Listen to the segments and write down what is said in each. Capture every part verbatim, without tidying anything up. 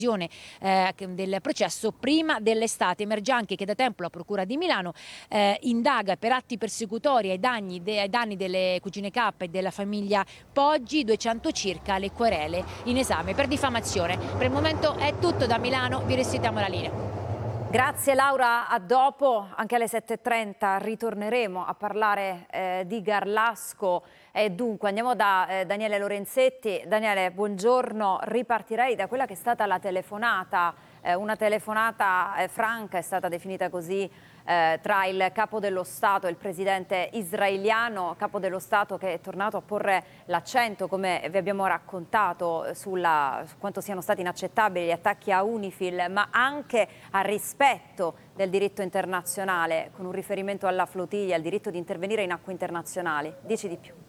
Eh, del processo prima dell'estate. Emerge anche che da tempo la Procura di Milano eh, indaga per atti persecutori ai danni, de, ai danni delle cugine K e della famiglia Poggi, duecento circa le querele in esame per diffamazione. Per il momento è tutto da Milano, vi restituiamo la linea. Grazie Laura, a dopo, anche alle sette e trenta ritorneremo a parlare eh, di Garlasco e dunque andiamo da eh, Daniele Lorenzetti. Daniele, buongiorno, ripartirei da quella che è stata la telefonata, eh, una telefonata eh, franca, è stata definita così, eh, tra il capo dello Stato e il presidente israeliano, capo dello Stato che è tornato a porre l'accento, come vi abbiamo raccontato, sulla, su quanto siano stati inaccettabili gli attacchi a UNIFIL, ma anche al rispetto del diritto internazionale, con un riferimento alla flottiglia, al diritto di intervenire in acque internazionali. Dici di più.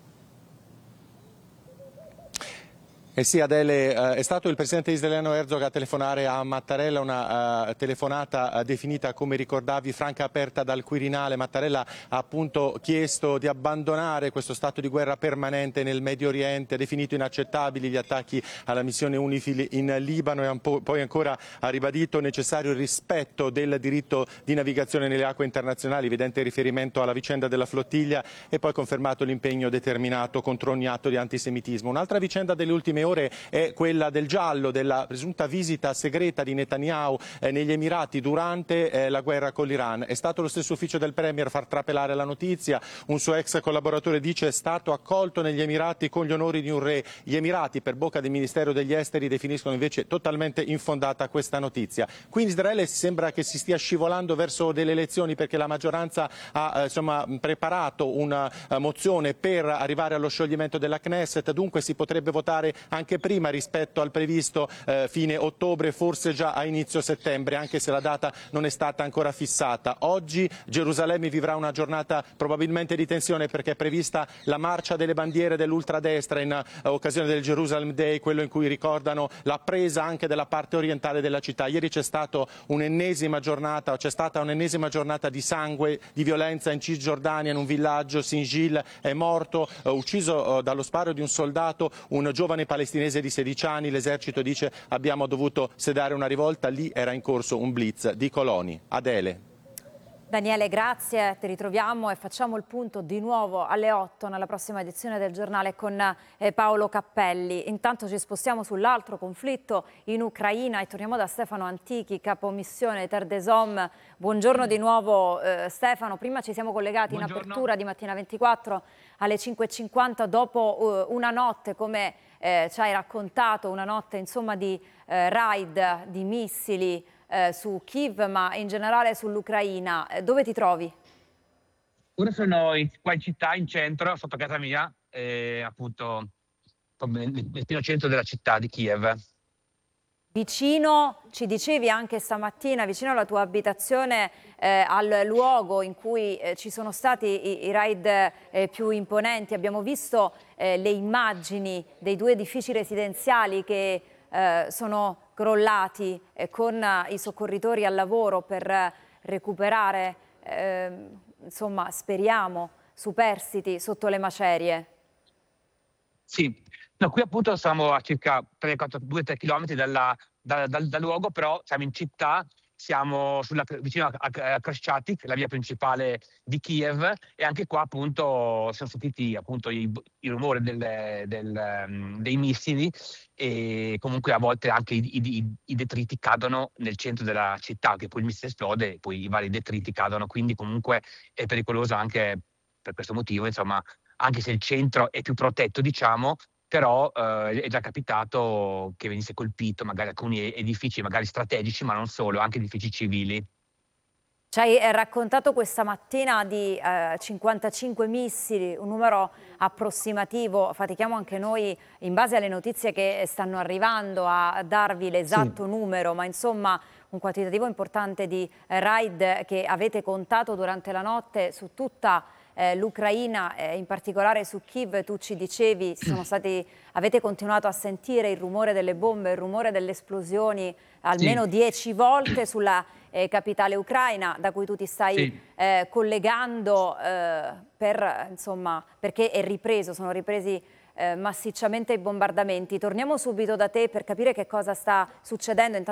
Eh sì, Adele, eh, è stato il presidente israeliano Herzog a telefonare a Mattarella, una uh, telefonata uh, definita, come ricordavi, franca, aperta dal Quirinale. Mattarella ha appunto chiesto di abbandonare questo stato di guerra permanente nel Medio Oriente, ha definito inaccettabili gli attacchi alla missione UNIFIL in Libano e poi ancora ha ribadito necessario il rispetto del diritto di navigazione nelle acque internazionali, evidente riferimento alla vicenda della flottiglia, e poi confermato l'impegno determinato contro ogni atto di antisemitismo. Un'altra vicenda delle ultime ore è quella del giallo, della presunta visita segreta di Netanyahu eh, negli Emirati durante eh, la guerra con l'Iran. È stato lo stesso ufficio del Premier a far trapelare la notizia. Un suo ex collaboratore dice: è stato accolto negli Emirati con gli onori di un re. Gli Emirati, per bocca del Ministero degli Esteri, definiscono invece totalmente infondata questa notizia. Qui in Israele sembra che si stia scivolando verso delle elezioni, perché la maggioranza ha eh, insomma, preparato una uh, mozione per arrivare allo scioglimento della Knesset, dunque si potrebbe votare anche prima rispetto al previsto eh, fine ottobre, forse già a inizio settembre, anche se la data non è stata ancora fissata. Oggi Gerusalemme vivrà una giornata probabilmente di tensione, perché è prevista la marcia delle bandiere dell'ultradestra in uh, occasione del Jerusalem Day, quello in cui ricordano la presa anche della parte orientale della città. Ieri c'è stata un'ennesima giornata, c'è stata un'ennesima giornata di sangue, di violenza in Cisgiordania, in un villaggio. Sinjil è morto, uh, ucciso uh, dallo sparo di un soldato, un giovane palestinese di sedici anni. L'esercito dice: abbiamo dovuto sedare una rivolta, lì era in corso un blitz di coloni. Adele. Daniele, grazie, ti ritroviamo e facciamo il punto di nuovo alle otto nella prossima edizione del giornale con eh, Paolo Cappelli. Intanto ci spostiamo sull'altro conflitto in Ucraina e torniamo da Stefano Antichi, capomissione Terdesom. Buongiorno di nuovo eh, Stefano, prima ci siamo collegati Buongiorno. in apertura di Mattina ventiquattro alle cinque e cinquanta dopo uh, una notte, come eh, ci hai raccontato, una notte insomma di eh, raid, di missili, Eh, su Kiev, ma in generale sull'Ucraina. Eh, dove ti trovi? Ora sono in, qua in città, in centro, sotto casa mia, eh, appunto nel, nel pieno centro della città di Kiev. Vicino, ci dicevi anche stamattina, vicino alla tua abitazione, eh, al luogo in cui eh, ci sono stati i, i raid eh, più imponenti. Abbiamo visto eh, le immagini dei due edifici residenziali che eh, sono crollati eh, con eh, i soccorritori al lavoro per eh, recuperare, eh, insomma, speriamo, superstiti sotto le macerie. Sì, no, qui appunto siamo a circa due tre chilometri dalla, da, dal, dal luogo, però siamo in città, siamo sulla, vicino a, a, a Krещатик, la via principale di Kiev, e anche qua appunto siamo sentiti appunto i, i rumori del, del, um, dei missili, e comunque a volte anche i, i, i detriti cadono nel centro della città, che poi il missile esplode e poi i vari detriti cadono, quindi comunque è pericoloso anche per questo motivo, insomma, anche se il centro è più protetto, diciamo, però eh, è già capitato che venisse colpito magari alcuni edifici magari strategici, ma non solo, anche edifici civili. Ci hai raccontato questa mattina di eh, cinquantacinque missili, un numero approssimativo. Fatichiamo anche noi, in base alle notizie che stanno arrivando, a darvi l'esatto sì. numero, ma insomma un quantitativo importante di raid che avete contato durante la notte su tutta eh, l'Ucraina, eh, in particolare su Kiev. Tu ci dicevi, sono stati, avete continuato a sentire il rumore delle bombe, il rumore delle esplosioni almeno sì. dieci volte sulla eh, capitale ucraina, da cui tu ti stai sì. eh, collegando eh, per, insomma, perché è ripreso, sono ripresi eh, massicciamente i bombardamenti. Torniamo subito da te per capire che cosa sta succedendo.